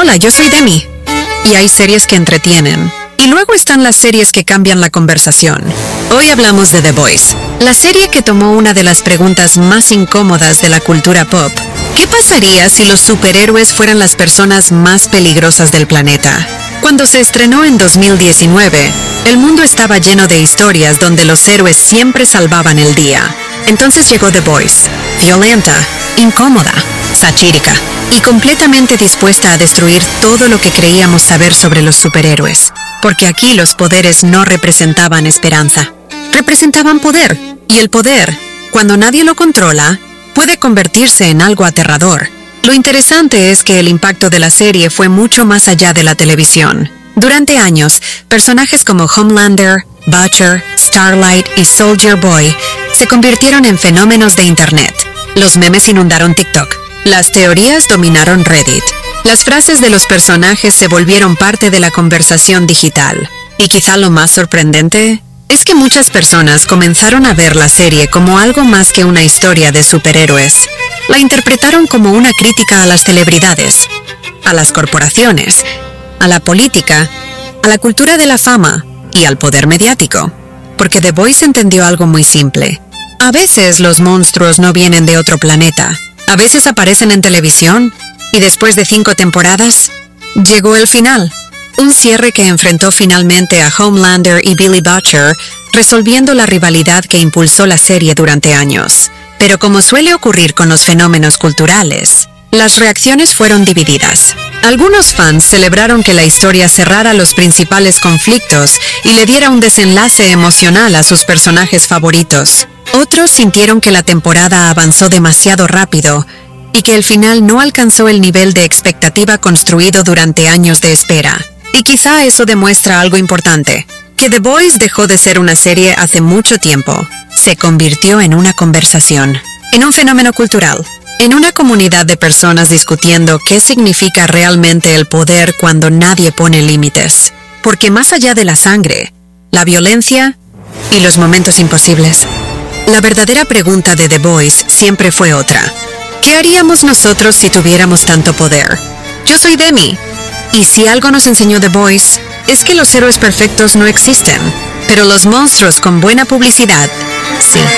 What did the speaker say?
Hola, yo soy Demi. Y hay series que entretienen. Y luego están las series que cambian la conversación. Hoy hablamos de The Boys, la serie que tomó una de las preguntas más incómodas de la cultura pop. ¿Qué pasaría si los superhéroes fueran las personas más peligrosas del planeta? Cuando se estrenó en 2019, el mundo estaba lleno de historias donde los héroes siempre salvaban el día. Entonces llegó The Boys, violenta, incómoda, satírica y completamente dispuesta a destruir todo lo que creíamos saber sobre los superhéroes. Porque aquí los poderes no representaban esperanza, representaban poder. Y el poder, cuando nadie lo controla, puede convertirse en algo aterrador. Lo interesante es que el impacto de la serie fue mucho más allá de la televisión. Durante años, personajes como Homelander, Butcher, Starlight y Soldier Boy se convirtieron en fenómenos de Internet. Los memes inundaron TikTok. Las teorías dominaron Reddit. Las frases de los personajes se volvieron parte de la conversación digital. Y quizá lo más sorprendente es que muchas personas comenzaron a ver la serie como algo más que una historia de superhéroes. La interpretaron como una crítica a las celebridades, a las corporaciones, a la política, a la cultura de la fama y al poder mediático. Porque The Boys entendió algo muy simple. A veces los monstruos no vienen de otro planeta. A veces aparecen en televisión y después de 5 temporadas, llegó el final. Un cierre que enfrentó finalmente a Homelander y Billy Butcher, resolviendo la rivalidad que impulsó la serie durante años. Pero como suele ocurrir con los fenómenos culturales, las reacciones fueron divididas. Algunos fans celebraron que la historia cerrara los principales conflictos y le diera un desenlace emocional a sus personajes favoritos. Otros sintieron que la temporada avanzó demasiado rápido y que el final no alcanzó el nivel de expectativa construido durante años de espera. Y quizá eso demuestra algo importante, que The Boys dejó de ser una serie hace mucho tiempo. Se convirtió en una conversación, en un fenómeno cultural, en una comunidad de personas discutiendo qué significa realmente el poder cuando nadie pone límites. Porque más allá de la sangre, la violencia y los momentos imposibles, la verdadera pregunta de The Boys siempre fue otra. ¿Qué haríamos nosotros si tuviéramos tanto poder? Yo soy Demi. Y si algo nos enseñó The Boys, es que los héroes perfectos no existen, pero los monstruos con buena publicidad, sí.